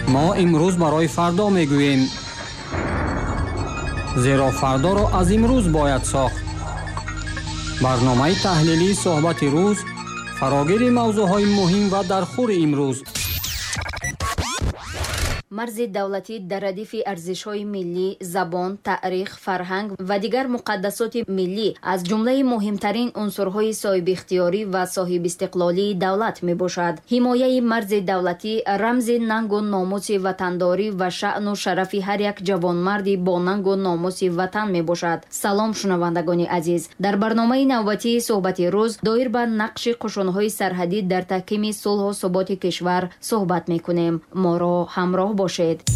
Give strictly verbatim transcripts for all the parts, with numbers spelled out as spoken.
ما امروز برای فردا میگوییم، زیرا فردا را از امروز باید ساخت. برنامه تحلیلی صحبت روز فراگیر موضوعهای مهم و در خور امروز. مرز دولتی در ردیف ارزش‌های ملی، زبان، تاریخ، فرهنگ و دیگر مقدسات ملی از جمله مهمترین عنصرهای صاحب اختیاری و صاحب استقلالی دولت میباشد. حمایت مرز دولتی رمز ننگ و ناموس وطنداری و شأن و شرف هر یک جوانمردی با ننگ و ناموس وطن میباشد. سلام شنوندگان عزیز، در برنامه نوبتی صحبت روز دایر به نقش قشون‌های سرحدی در تحکیم صلح و ثبات کشور صحبت میکنیم. ما را همراه باشید.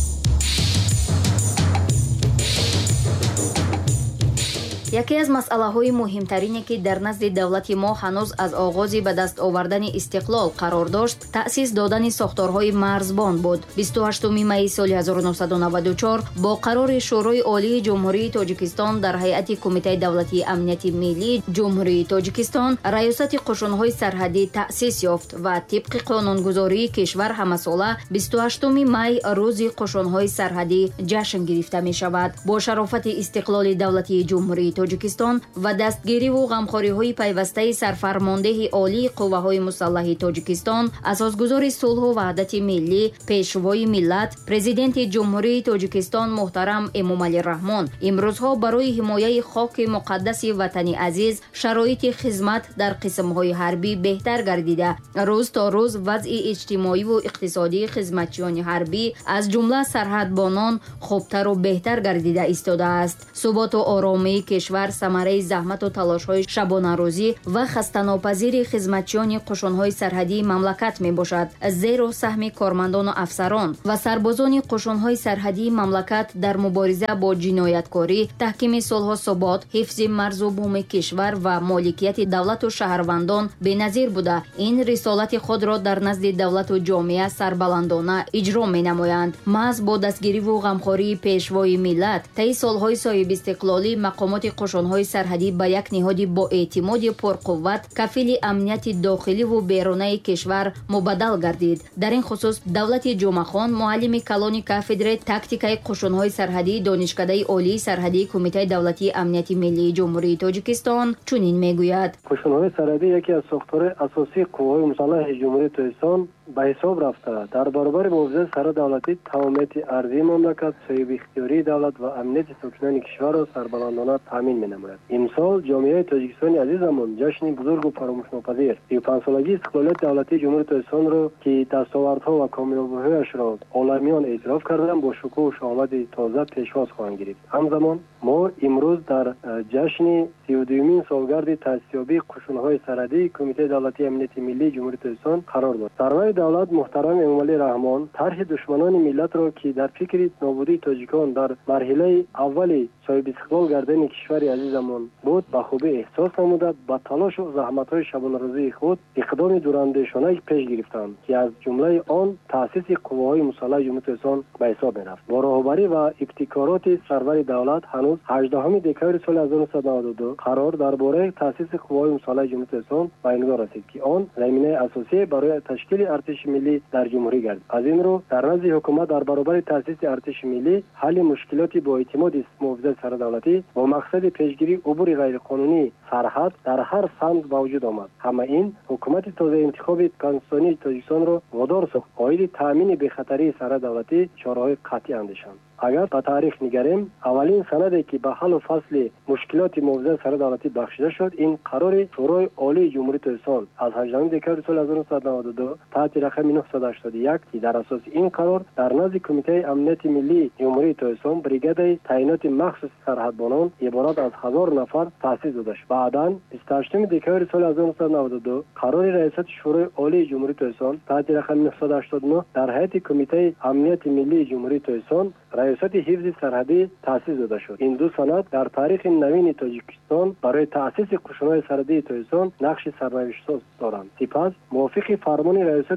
یکی از مسئله‌های مهمترینی که در نزد دولت ما هنوز از آغاز به دست آوردن استقلال قرار داشت، تأسیس دادن ساختارهای مرزبان بود. بیست و هشتم می سال هزار و نهصد و نود و چهار با قرار شورای عالی جمهوری تاجیکستان در هیئت کمیته دولتی امنیت ملی جمهوری تاجیکستان ریاست قشون‌های سرحدی تأسیس یافت و طبق قانونگذاری کشور همساله بیست و هشتم می روز قشون‌های سرحدی جشن گرفته می شود. با شرافت استقلال دولتی جمهوری تاجیکستان و دستگیری و غمخوری‌های پیوسته سرفرمانده عالی قوه‌های مسلح تاجیکستان، اساسگزار صلح و وحدت ملی، پیشوای ملت، پرزیدنت جمهوری تاجیکستان محترم امامعلی رحمان امروزها برای حمایت خاک مقدس وطن عزیز شرایط خدمت در قسم‌های حربی بهتر گردیده، روز تا روز وضع اجتماعی و اقتصادی خدمتچیان حربی از جمله سرحدبانان خوبتر و بهتر گردیده ایستاده است. ثبات و آرامی کشور ثمره زحمت و تلاش‌های شبانه روزی و خسته‌ناپذیر خدمتچیان قشون‌های سرحدی مملکت میباشد. زیرا سهم کارمندان و افسران و سربازان قشون‌های سرحدی مملکت در مبارزه با جنایتکاری، تحکیم صلح و ثبات، حفظ مرز و بوم کشور و مالکیت دولت و شهروندان بی‌نظیر بوده. این رسالت خود را در نزد دولت و جامعه سربلندانه اجرا می‌نمایند. محض با دستگیری و غمخواری پیشوای ملت طی سال‌های صاحب استقلالی مقامات قشون‌های سرحدی به یک نهاد با اعتماد پرقوت کفیل امنیت داخلی و بیرونی کشور مبادل گردید. در این خصوص دولت جمعه خان، معلم کلان کافدر تاکتیکای قشون‌های سرحدی، دانشکده عالی سرحدی کمیته دولتی امنیت ملی جمهوری تاجیکستان چنین میگوید: قشون‌های سرحدی یکی از ساختار اساسی قوای مسلح جمهوری تاجیکستان به حساب رفته در برابر محافظت سرحدی، تمامیت ارضی مملکت، صاحب اختیاری دولت و امنیت ساکنان کشور را سربلندانه تامین می‌نماید. امسال جامعه تاجیکستان عزیزمان جشن بزرگ و فراموش‌ناپذیر سی و پنج سالگی استقلالیت دولتی جمهوری تاجیکستان را که دستاوردها و کامیابی‌هایش را عالمیان اعتراف کردند با شکوه و شامت تازه پیشواز خواهند گرفت. همزمان ما امروز در جشن سی و دومین سالگرد تأسیس‌یابی قشون‌های سرحدی کمیته دولتی امنیت ملی جمهوری تاجیکستان قرار داد. سرور دولت محترم امامعلی رحمان طرح دشمنان ملت را که در فکر نابودی تاجیکان در مرحله اولی صاحب استقلال گردن کشور عزیزمان بود به خوبی احساس نموده با تلاش و زحمت‌های شبانه روزی خود اقدام دوراندیشانه پیش گرفتند که از جمله آن تأسیس قوه‌های مسلح جمهوری تاجیکستان به حساب می‌رفت. با راهبری و ابتکارات سرور دولت هنوز هجدهم دکامبر سال هزار و نهصد و نود و دو قرار درباره تأسیس قوه‌های مسلح جمهوری تاجیکستان به انگار رسید که آن زمینه اساسی برای تشکیل ارتش ملی در جمهوری گردید. از این رو در نزد حکومت در برابر تأسیس ارتش ملی حل مشکلاتی با اعتماد محافظت سرحدی با مقصد پیشگیری عبور غیرقانونی سرحد در هر سمت به وجود آمد. همه این حکومت تازه انتخاب کنستیتوسیونی تاجیکستان را وادار ساخت قاید تامین بی‌خطری سرحد دولتی چاره‌های قطعی اندیشند. اگر به تاریخ نگریم، اولین سندی که به حل و فصل مشکلات محافظت سرحدی بخشیده شد این قرار شورای عالی جمهوری تاجیکستان از هجدهم دکامبر سال هزار و نهصد و نود و دو تحت رقم نهصد و هشتاد و یک که در اساس این قرار در نزد کمیته امنیت ملی جمهوری تاجیکستان بریگاد تعیینات مخصوص سرحدبانان عبارت از هزار نفر تأسیس شد. بعداً بیست و هشتم دکامبر سال هزار و نهصد و نود و دو قرار ریاست شورای عالی جمهوری تاجیکستان تحت رقم نهصد و هشتاد و نه در هیئت کمیته امنیت ملی جمهوری تاجیکستان ریاست حفظ سرحدی تأسیس داده شد. این دو سند در تاریخ نوین تاجیکستان برای تأسیس قشون‌های سرحدی تاجیکستان نقش سرنوشت دارند. سپس موافق فرمان ریاست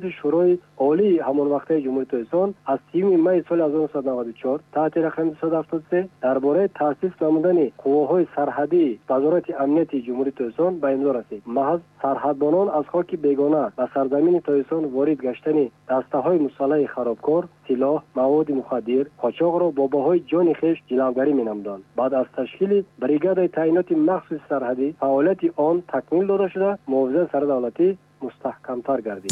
توسط شورای عالی همان وقته جمهوری ترکستان از سیوم می سال هزار و نهصد و نود و چهار تا رقم دویست و هفتاد و سه درباره تأسیس نمودن قواهای سرحدی وزارت امنیت جمهوری ترکستان به امضا رسید. محض سرحدبانان از خاک بیگانه به سرزمین ترکستان وارد گشتن دسته‌های مسلح خرابکار، سلاح، مواد مخدر، قاچاق را با بهای جان خویش جلوگیری می‌نمودند. بعد از تشکیل بریگاد تعینات مخصوص سرحدی، فعالیت آن تکمیل داده شده، محافظه سرحدی مستحکم‌تر گردید.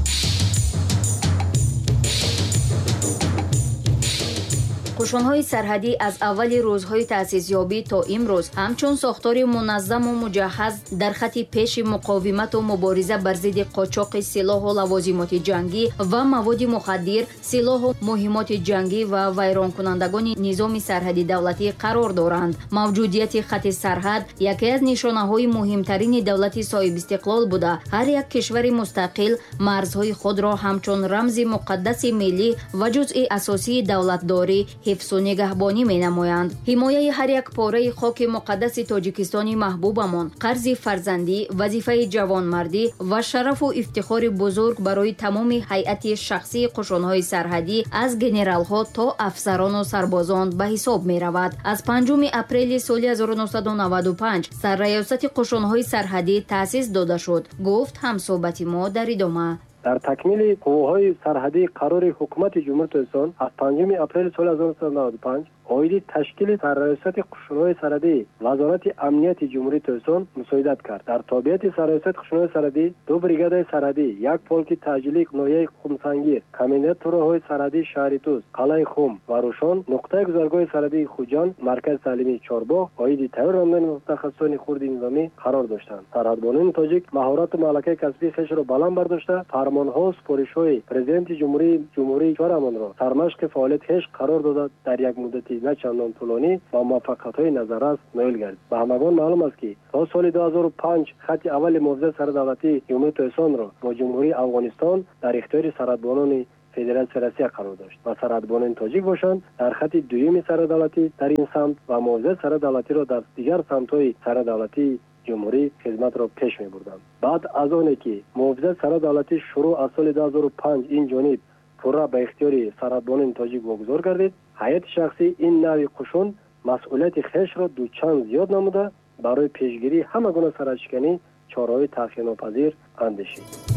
قشون‌های سرحدی از اول روزهای تأسیس یابی تا امروز همچون ساختار منظم و مجهز در خط پیش مقاومت و مبارزه بر ضد قاچاق سلاح و لوازمات جنگی و مواد مخدر، سلاح و مهمات جنگی و ویرانکنندگان نظام سرحدی دولتی قرار دارند. موجودیت خط سرحد یکی از نشانه‌های مهمترین دولت صاحب استقلال بوده. هر یک کشور مستقل مرزهای خود را همچون رمز مقدس ملی و جزء اساسی دولتداری حفظ و نگهبانی می نمایند. حمایه هر یک پاره خاک مقدس تاجیکستان محبوبمان قرض فرزندی، وظیفه جوانمردی و شرف و افتخار بزرگ برای تمام هیئت شخصی قشون‌های سرحدی از گنرال‌ها تا افسران و سربازان به حساب می رود. از پنجم اپریل سال هزار و نهصد و نود و پنج سرریاست قشون‌های سرحدی تأسیس داده شد، گفت همصحبت ما در ادامه. در تکمیل قواهای سرحدی قرار حکومت جمهوری ترکستان از پنجم اپریل سال هزار و نهصد و نود و پنج آیدی تشکیل سرریاست قشون‌های سرحدی وزارت امنیت جمهوری ترکستان مساعدت کرد. در تابعیت سرریاست قشون‌های سرحدی دو بریگاد سرحدی، یک پولک تجلیل نوحه خمسنگیر، کمینات توراهای سرحدی شهر توس، قلعه خم و روشان، نقطه گذرگاه سرحدی خوجان، مرکز تعلیمی چهارباغ آیدی تیار نمودن متخصصان خرد نظامی قرار داشتند. سرحدبانان تاجیک مهارت و ملکه کسبی خویش را بلند برداشته فرمان‌ها و سپارش‌های پرزیدنت جمهوری جمهوری کشورمان را سرمشق فعالیت خویش قرار داده در یک مدت نه چندان طولانی با موفقیت‌های نظررس نایل گردید. به همگان معلوم است که تا سال دو هزار و پنج خط اول محافظه سرحدی جمهوری ترکستان را با جمهوری افغانستان در اختیار سرحدبانان فدراسیون روسیه قرار داشت و سرحدبانان تاجیک باشند در خط دوم سرحدی در این سمت و محافظه سرحدی را در دیگر سمت‌های سرحدی جمهوری خدمت را پیش می بردند. بعد از آنی که محافظه سرحدی شروع از سال دو هزار و پنج این جانب پورا به اختیار سرحدبانان تاجیک واگذار گردید، هیئت شخصی این نوع قشون مسئولیت خویش را دوچند زیاد نموده برای پیشگیری همه گونه سرشکنی چاره‌های تأخیرناپذیر اندیشید.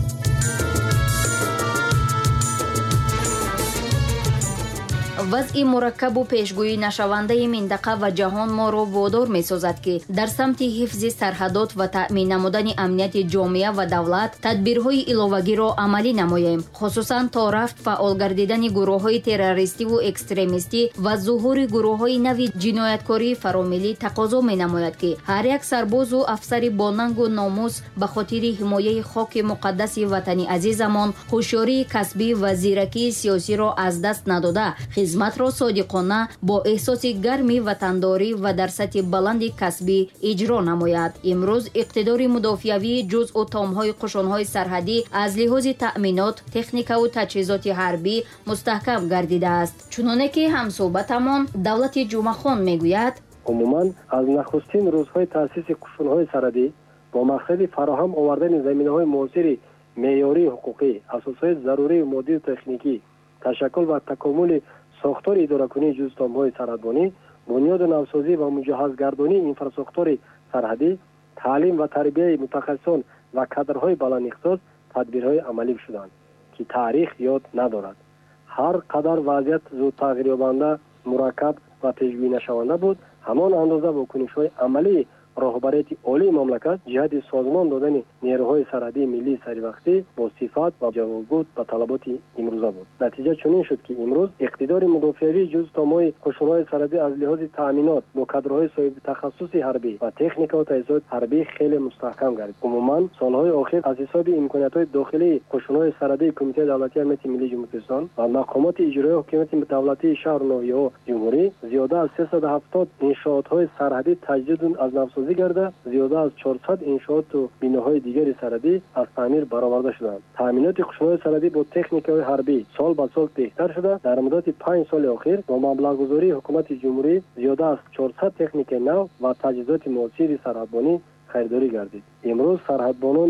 وضع مرکب و پیشگویی نشونده منطقه و جهان ما را وادار می سازد که در سمت حفظ سرحدات و تأمین نمودن امنیت جامعه و دولت تدبیرهای علاوگی را عملی نماییم، خصوصا تا رفت فعال گردیدن گروه‌های تروریستی و اکستریمیستی و ظهور گروه‌های نوی جنایتکاری فراملی تقاضا می نماید که هر یک سرباز و افسر با ننگ و ناموس به خاطر حمایت خاک مقدس وطن عزیزمان هوشیاری کسبی و زیرکی سیاسی را از دست نداده خدمت را صادقانه با احساس گرمی وطنداری و در سطح بلند کسبی اجرا نماید. امروز اقتدار مدافعوی جزء و تامهای قشون‌های سرحدی از لحاظ تأمینات، تکنیک و تجهیزات حربی مستحکم گردیده است. چنانه که همصحبتمان دولت جمعه خان میگوید عموما از نخستین روزهای تأسیس قشون‌های سرحدی با مقصد فراهم آوردن زمینه‌های معاصر معیاری حقوقی، اساسهای ضروری مادی و تکنیکی، تشکل و تکامل ساختار اداره‌کنی جزء سرحدبانی، بنیاد نوسازی و مجهزگردانی اینفراستراکچور سرحدی، تعلیم و تربیت متخصصان و کادرهای بلند اختصاص تدبیرهای عملی شدند که تاریخ یاد ندارد. هر قدر وضعیت زود تغییر یابنده، مرکب و پیش‌بینی نشونده بود، همان اندازه واکنش‌های عملی راهبریت عالی مملکت جهت سازمان دادن نیروهای سرحدی ملی سریوقتی با صفت و جوابگو به طلبات امروزه بود. نتیجه چنین شد که امروز اقتدار مدافعوی جز تمام قشون‌های سرحدی از لحاظ تأمینات با کادرهای صاحب تخصص حربی و تکنیک و تجهیزات حربی خیلی مستحکم گردید. عموما سالهای اخیر از حساب امکانات‌های داخلی قشون‌های سرحدی کمیته دولتی امنیت ملی جمهوری ترکستان و مقامات اجرایی حکومت دولتی شهر و ناحیه‌ها جمهوری زیاده از سیصد و هفتاد انشاءات‌های سرحدی تجدید از نوسازی گرده، زیاده از چهارصد انشاءات و بناهای دیگر سرحدی از تعمیر برآورده شدند. تأمینات قشون‌های سرحدی با تکنیک‌های حربی سال به سال بهتر شده. در مدت پنج سال اخیر با مبلغ‌گذاری حکومت جمهوری زیاده از چهارصد تکنیک نو و تجهیزات معاصر سرحدبانی خریداری گردید. امروز سرحدبانان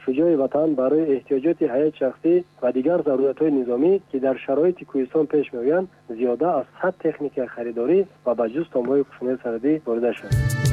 شجاع وطن برای احتیاجات حیات شخصی و دیگر ضرورت‌های نظامی که در شرایط کوهستان پیش می‌آیند زیاده از صد تکنیک خریداری و به جز تام‌های خشونت سرحدی برده شد.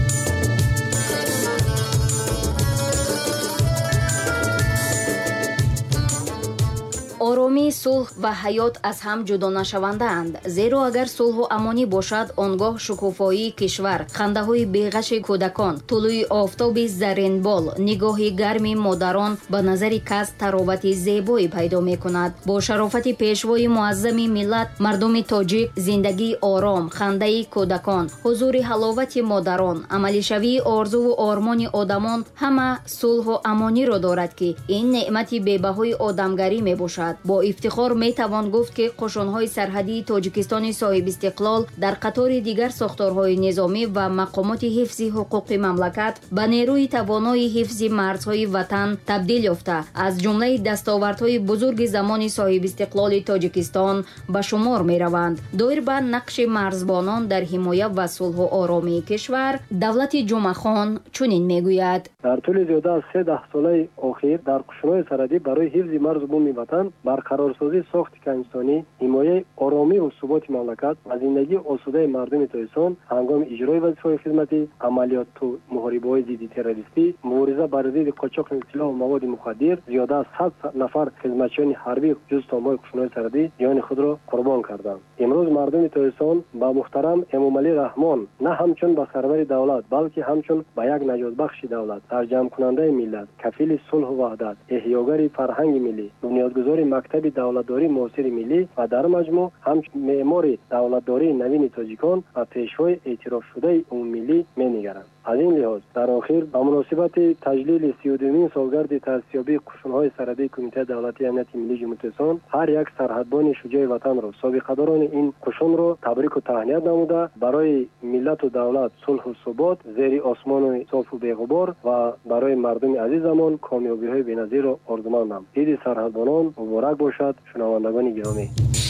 ороmi сулҳ ва ҳаёт аз ҳам ҷудо нашавандаанд, зеро агар сулҳу амонӣ бошад, он гоҳ шукуфоии кишвар, хандаҳои беғаши кӯдакон, тулӯи офтоби заринбол, нигоҳи гарми модарон ба назари кас таровати зебое пайдо мекунад. бо шарофати пешвои муаззами миллат, мардуми тоҷик зиндагии ором, хандаи кӯдакон, ҳузури ҳаловати модарон, амалишавии орзуву ормони одамон ҳама сулҳу амониро дорад ки ин неъмати бебаҳои одамгарӣ мебошад. бо ифтихор метавон гуфт ки қушунҳои сарҳадии тоҷикистони соҳибистиқлол дар қатори дигар сохторҳои низомӣ ва мақомоти ҳифзи ҳуқуқи мамлакат ба нерӯи тавонои ҳифзи марзҳои ватан табдил ёфта, аз ҷумлаи дастовардҳои бузурги замони соҳибистиқлоли тоҷикистон ба шумор мераванд. доир ба нақши марзбонон дар ҳимоя ва сулҳу оромии кишвар, давлати ҷумъахон чунин мегӯяд: дар тӯли зиёда аз се даҳсолаи охир дар қушунҳои сарҳадӣ барои ҳифзи марзу бумни ватан, барқарорсозӣ сохти кангистонӣ, ҳимояи оромиву суботи мамлакат ва зиндагии осудаи мардуми тоҷикистон ҳангоми иҷрои вазифаҳои хизматӣ, амалиёту муҳорибаҳои зидди террористӣ, мубориза бар зидди қочоқи силоҳу маводи мухаддир, зиёда аз сад нафар хизматчиёни ҳарбӣ ҷуз томҳои қушунҳои сарҳадӣ ҷони худро қурбон карданд. имрӯз мардуми тоҷикистон ба муҳтарам Эмомалӣ Раҳмон на ҳамчун ба сарвари давлат, балки ҳамчун ба як наҷотбахши давлат, сарҷамъкунандаи миллат, кафили сулҳу ваҳдат, эҳёгари фарҳанги миллӣ, бунёдгузори мактаби давлатдории муосири миллӣ ва дар маҷмӯъ ҳамчун меъмори давлатдории навини тоҷикон ва пешвои эътирофшудаи умуммиллӣ менигаранд. аз ин лиҳоз дар охир ба муносибати таҷлили сиюдумин солгарди таъсисёбии қушунҳои сарҳадии Кумитаи давлатии амнияти миллии ҷумҳурии Тоҷикистон ҳар як сарҳадбони шуҷои ватанро, собиқадорони ин қушунро табрику таҳният намуда, барои миллату давлат сулҳу субот, зери осмони софу беғубор ва барои мардуми азизамон комёбиҳои беназирро орзумандам. иди сарҳадбонон муборак бошад. шунавандагони гиромӣ,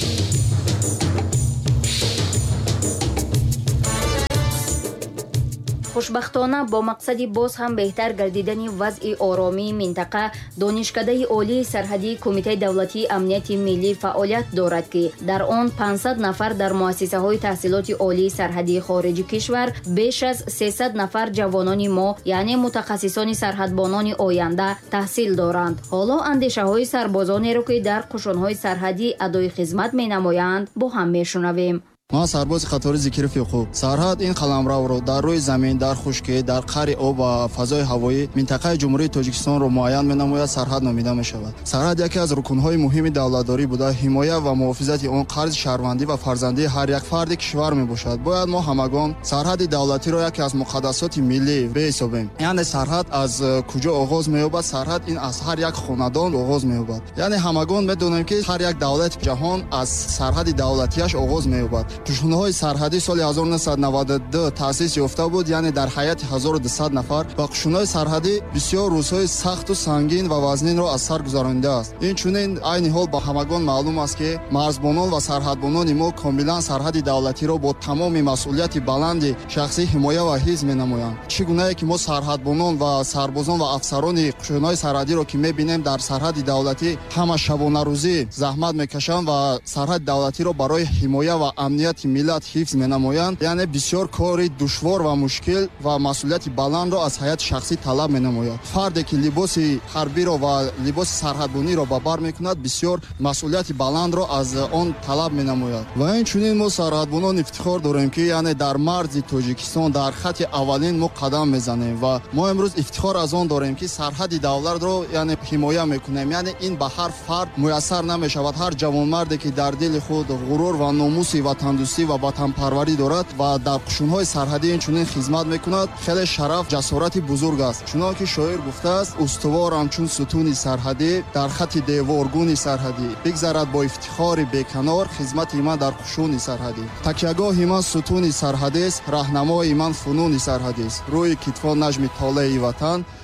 хушбахтона бо мақсади боз ҳам беҳтар гардидани вазъи оромии минтақа, донишкадаи олии сарҳадии Кумитаи давлатии амнияти миллӣ фаъолият дорад ки дар он панҷсад нафар дар муассисаҳои таҳсилоти олии сарҳадии хориҷи кишвар, беш аз сесад нафар ҷавонони мо, яъне мутахассисони сарҳадбонони оянда таҳсил доранд. ҳоло андешаҳои сарбозонеро ки дар қушунҳои сарҳадӣ адои хизмат менамоянд бо ҳам мешунавем. ما سرباز قطار ذکر فیقو سرحد این قلمرو رو در روی زمین، در خشکی، در قعر آب و فضای هوایی منطقه جمهوری تاجیکستان رو معین می‌نماید. سرحد نامیده می‌شود. سرحد یکی از رکن‌های مهم دولتداری بوده، حمایت و محافظت آن قرض شهروندی و فرزندی هر یک فرد کشور میباشد. باید ما همگان سرحد دولتی را یکی از مقدسات ملی بحسابیم. یعنی سرحد از کجا آغاز می‌یابد؟ سرحد این از هر یک خاندان آغاز می‌یابد. یعنی همگان می‌دانیم که هر یک دولت جهان از سرحد دولتیش آغاز می‌یابد. قشون‌های سرحدی سال هزار و نهصد و نود و دو تأسیس یافته بود، یعنی در حیات هزار و دویست نفر. و قشون‌های سرحدی بسیار روزهای سخت و سنگین و وزنین را از سر گذرانده است. این چنین عین حال با همگان معلوم است که مرزبانان و سرحدبانان ما کاملا سرحد دولتی را با تمام مسئولیت بلند شخصی حمایت و حفظ می‌نمایند. چگونه که ما سرحدبانان و سربازان و افسران قشون‌های سرحدی را که می‌بینیم در سرحد دولتی همه شبانه روزی زحمت می‌کشند و سرحد دولتی را برای حمایت و امنیت ملت حفظ می‌نمایند، یعنی بسیار کار دشوار و مشکل و مسئولیت بلند را از حیات شخصی طلب می‌نماید. فردی که لباس حربی را و لباس سرحدبانی را به بر می‌کند بسیار مسئولیت بلند را از آن طلب می‌نماید. و این چنین ما سرحدبانان افتخار داریم که یعنی در مرز تاجیکستان در خط اولین ما قدم می‌زنیم و ما امروز افتخار از آن داریم که سرحد دولت را یعنی حمایت می‌کنیم. یعنی این به هر فرد میسر نمی‌شود. هر جوانمردی که در دل خود غرور و ناموس وطن‌دوستی و وطن‌پروری دارد و در قشون‌های سرحدی این چنین خدمت می‌کند، خیلی شرف جسارت بزرگ است. چون که شاعر گفته است استوارم چون ستون سرحدی در خط دیوارگون سرحدی، بگذرد با افتخار بیکنار خدمت من در قشون سرحدی. تکیه‌گاه من ستون سرحدی است، راهنمای من فنون سرحدی است. روی کتفان نجم طالع وطن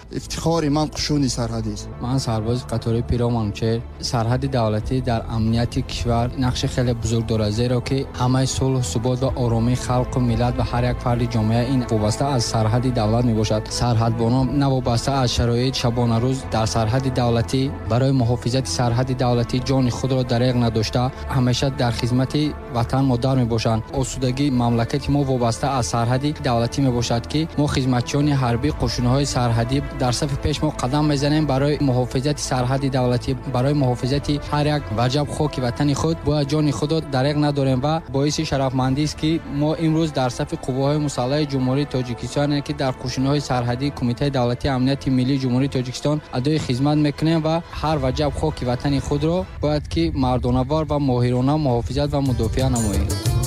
افتخار من قشون سرحدی است. من سرباز قطار پیرامم که سرحد دولتی در امنیت کشور نقش خیلی بزرگ دارد، زیرا که همه صلح و ثبات و آرامی خلق و ملت و هر یک فرد جامعه این وابسته از سرحد دولت می باشد. سرحدبانان نوابسته از شرایط شبانه روز در سرحد دولتی برای محافظت سرحد دولتی جان خود را دریغ نداشته همیشه در خدمت وطن مدار می باشند. آسودگی مملکت ما وابسته از سرحد دولتی می باشد که ما خدمتچیان حربی قشون‌های سرحدی در صف پیش ما قدم میزنیم برای محافظت سرحد دولتی، برای محافظت هر یک وجب خاک وطن خود باید جان خود را دریغ نداریم و باعث شرفمندی است که ما امروز در صف قوای مسلح جمهوری تاجیکستان که در قشون‌های سرحدی کمیته دولتی امنیت ملی جمهوری تاجیکستان ادای خدمت میکنیم و هر وجب خاک وطن خود را باید که مردانه‌وار و ماهرانه محافظت و مدافع نماییم.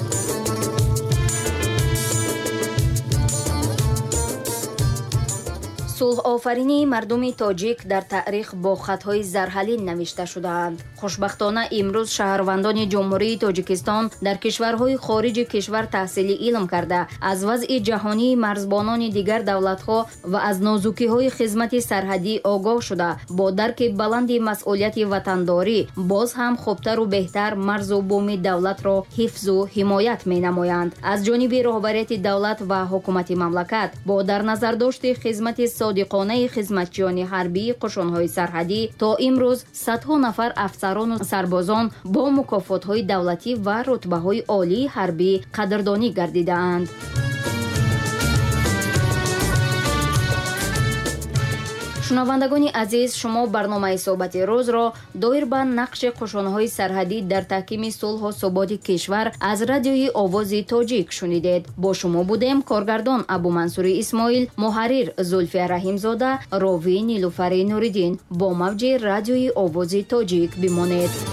صلح آفرینی مردم تاجیک در تاریخ با خطهای زرحلین نوشته شده‌اند. خوشبختانه امروز شهروندان جمهوری تاجیکستان در کشورهای خارج کشور تحصیل علم کرده از وضع جهانی مرزبانان دیگر دولت‌ها و از نازکی‌های خدمت سرحدی آگاه شده با درک بلند مسئولیت وطنداری باز هم خوبتر و بهتر مرز و بوم دولت را حفظ و حمایت می‌نمایند. از جانب رهبریت دولت و حکومت مملکت با در نظر داشت خدمت صادقانه خدمتچیان حربی قشون‌های سرحدی تا امروز صدها نفر افسران و سربازان با مکافات‌های دولتی و رتبه‌های عالی حربی قدردانی گردیده‌اند. شنوندگان عزیز، شما برنامه صحبت روز را دایر به نقش قشون‌های سرحدی در تحکیم صلح و ثبات کشور از رادیوی آواز تاجیک شنیدید. با شما بودیم کارگردان ابو منصور اسماعیل، محرر زلفیه رحیمزاده، راوی نیلوفر نوریدین. با موج رادیوی آواز تاجیک بمانید.